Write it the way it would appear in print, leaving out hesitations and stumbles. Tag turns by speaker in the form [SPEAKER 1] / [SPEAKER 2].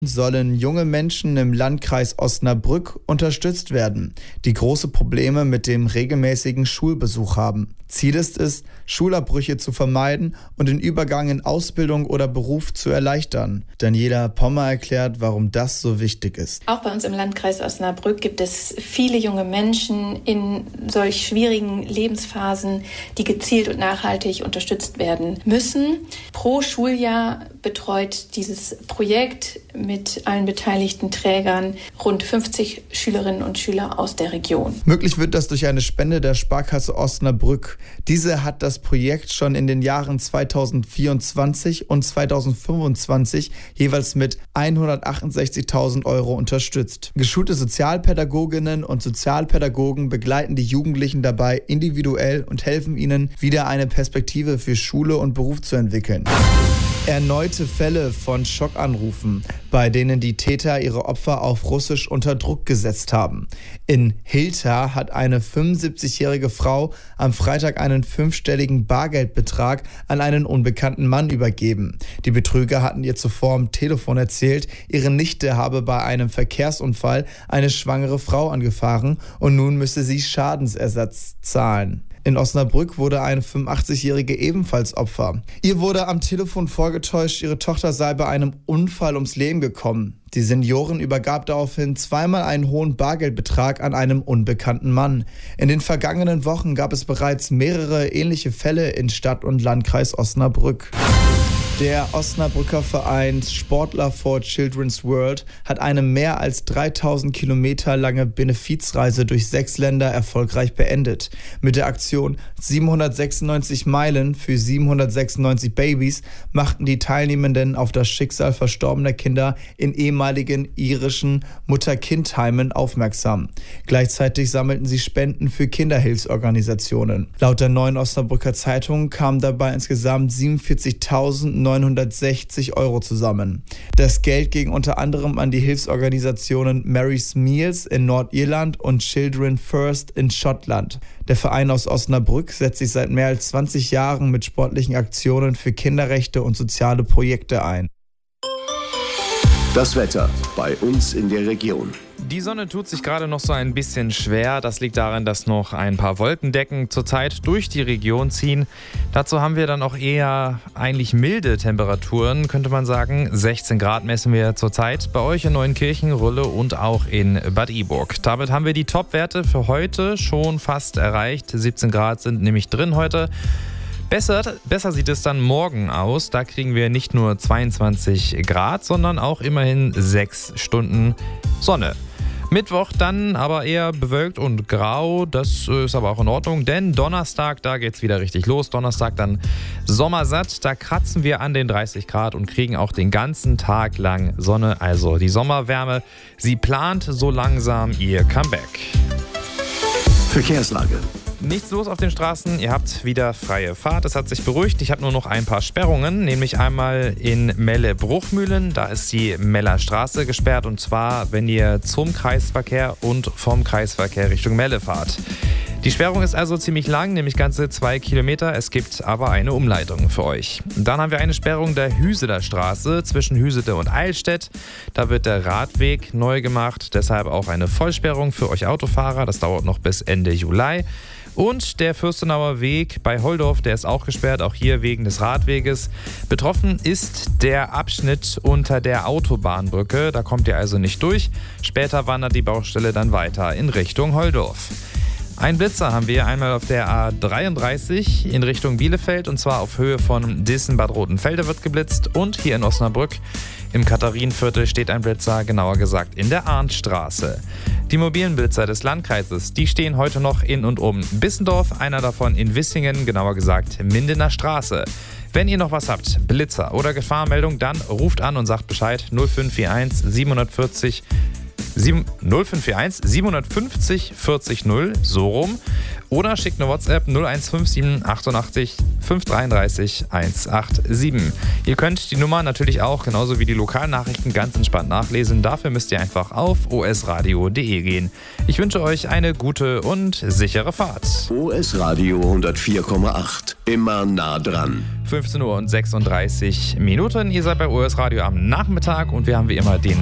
[SPEAKER 1] sollen junge Menschen im Landkreis Osnabrück unterstützt werden, die große Probleme mit dem regelmäßigen Schulbesuch haben. Ziel ist es, Schulabbrüche zu vermeiden und den Übergang in Ausbildung oder Beruf zu erleichtern. Daniela Pommer erklärt, warum das so wichtig ist.
[SPEAKER 2] Auch bei uns im Landkreis Osnabrück gibt es viele junge Menschen in solch schwierigen Lebensphasen, die gezielt und nachhaltig unterstützt werden müssen. Pro Schuljahr betreut dieses Projekt mit allen beteiligten Trägern rund 50 Schülerinnen und Schüler aus der Region.
[SPEAKER 1] Möglich wird das durch eine Spende der Sparkasse Osnabrück. Diese hat das Projekt schon in den Jahren 2024 und 2025 jeweils mit 168.000 € unterstützt. Geschulte Sozialpädagoginnen und Sozialpädagogen begleiten die Jugendlichen dabei individuell und helfen ihnen, wieder eine Perspektive für Schule und Beruf zu entwickeln. Erneute Fälle von Schockanrufen, bei denen die Täter ihre Opfer auf Russisch unter Druck gesetzt haben. In Hilter hat eine 75-jährige Frau am Freitag einen 5-stelligen Bargeldbetrag an einen unbekannten Mann übergeben. Die Betrüger hatten ihr zuvor am Telefon erzählt, ihre Nichte habe bei einem Verkehrsunfall eine schwangere Frau angefahren und nun müsse sie Schadensersatz zahlen. In Osnabrück wurde eine 85-Jährige ebenfalls Opfer. Ihr wurde am Telefon vorgetäuscht, ihre Tochter sei bei einem Unfall ums Leben gekommen. Die Seniorin übergab daraufhin zweimal einen hohen Bargeldbetrag an einem unbekannten Mann. In den vergangenen Wochen gab es bereits mehrere ähnliche Fälle in Stadt und Landkreis Osnabrück. Der Osnabrücker Verein Sportler for Children's World hat eine mehr als 3000 Kilometer lange Benefizreise durch 6 Länder erfolgreich beendet. Mit der Aktion 796 Meilen für 796 Babys machten die Teilnehmenden auf das Schicksal verstorbener Kinder in ehemaligen irischen Mutter-Kind-Heimen aufmerksam. Gleichzeitig sammelten sie Spenden für Kinderhilfsorganisationen. Laut der Neuen Osnabrücker Zeitung kamen dabei insgesamt 47.960 € zusammen. Das Geld ging unter anderem an die Hilfsorganisationen Mary's Meals in Nordirland und Children First in Schottland. Der Verein aus Osnabrück setzt sich seit mehr als 20 Jahren mit sportlichen Aktionen für Kinderrechte und soziale Projekte ein.
[SPEAKER 3] Das Wetter bei uns in der Region.
[SPEAKER 4] Die Sonne tut sich gerade noch so ein bisschen schwer. Das liegt daran, dass noch ein paar Wolkendecken zurzeit durch die Region ziehen. Dazu haben wir dann auch eher eigentlich milde Temperaturen, könnte man sagen. 16 Grad messen wir zurzeit bei euch in Neuenkirchen, Rülle und auch in Bad Iburg. Damit haben wir die Top-Werte für heute schon fast erreicht. 17 Grad sind nämlich drin heute. Besser sieht es dann morgen aus. Da kriegen wir nicht nur 22 Grad, sondern auch immerhin 6 Stunden Sonne. Mittwoch dann aber eher bewölkt und grau. Das ist aber auch in Ordnung, denn Donnerstag, da geht's wieder richtig los. Donnerstag dann sommersatt. Da kratzen wir an den 30 Grad und kriegen auch den ganzen Tag lang Sonne. Also die Sommerwärme, sie plant so langsam ihr Comeback.
[SPEAKER 3] Verkehrslage.
[SPEAKER 4] Nichts los auf den Straßen, ihr habt wieder freie Fahrt. Es hat sich beruhigt. Ich habe nur noch ein paar Sperrungen, nämlich einmal in Melle-Bruchmühlen. Da ist die Meller Straße gesperrt und zwar, wenn ihr zum Kreisverkehr und vom Kreisverkehr Richtung Melle fahrt. Die Sperrung ist also ziemlich lang, nämlich ganze 2 Kilometer. Es gibt aber eine Umleitung für euch. Dann haben wir eine Sperrung der Hüseler Straße zwischen Hüsede und Eilstedt. Da wird der Radweg neu gemacht, deshalb auch eine Vollsperrung für euch Autofahrer. Das dauert noch bis Ende Juli. Und der Fürstenauer Weg bei Holdorf, der ist auch gesperrt, auch hier wegen des Radweges. Betroffen ist der Abschnitt unter der Autobahnbrücke, da kommt ihr also nicht durch. Später wandert die Baustelle dann weiter in Richtung Holdorf. Ein Blitzer haben wir einmal auf der A33 in Richtung Bielefeld und zwar auf Höhe von Dissen-Bad Rotenfelde wird geblitzt und hier in Osnabrück im Katharinenviertel steht ein Blitzer, genauer gesagt in der Arndtstraße. Die mobilen Blitzer des Landkreises, die stehen heute noch in und um Bissendorf, einer davon in Wissingen, genauer gesagt Mindener Straße. Wenn ihr noch was habt, Blitzer oder Gefahrmeldung, dann ruft an und sagt Bescheid 0541 740 0541 750 40 0, so rum. Oder schickt eine WhatsApp 0157 88 533 187. Ihr könnt die Nummer natürlich auch, genauso wie die Lokalnachrichten, ganz entspannt nachlesen. Dafür müsst ihr einfach auf osradio.de gehen. Ich wünsche euch eine gute und sichere Fahrt.
[SPEAKER 3] OS Radio 104,8. Immer nah dran.
[SPEAKER 4] 15 Uhr und 36 Minuten. Ihr seid bei OS Radio am Nachmittag und wir haben wie immer den